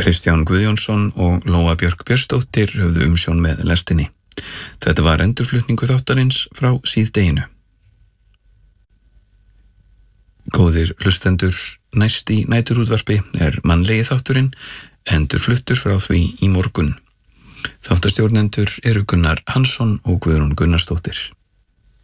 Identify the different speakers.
Speaker 1: Kristján Guðjónsson og Lóa Björk Björnsdóttir höfðu umsjón með lestinni. Þetta var endurflutningur þáttarins frá síðdeginu. Góðir hlustendur, næst í næturútvarpi mannlegi þátturinn, endurfluttur frá því í morgun. Þáttarstjórnendur eru Gunnar Hansson og Guðrún Gunnarsdóttir.